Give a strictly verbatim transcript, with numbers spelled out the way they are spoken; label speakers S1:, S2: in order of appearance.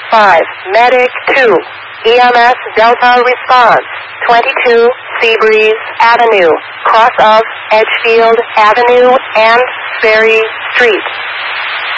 S1: five, Medic two, E M S Delta response, twenty-two, Seabreeze Avenue, cross of Edgefield Avenue and Ferry Street.